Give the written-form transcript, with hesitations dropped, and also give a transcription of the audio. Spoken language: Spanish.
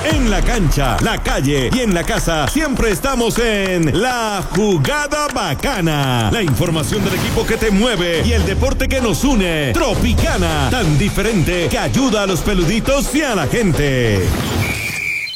En la cancha, la calle y en la casa siempre estamos en La Jugada Bacana. La información del equipo que te mueve y el deporte que nos une. Tropicana, tan diferente que ayuda a los peluditos y a la gente.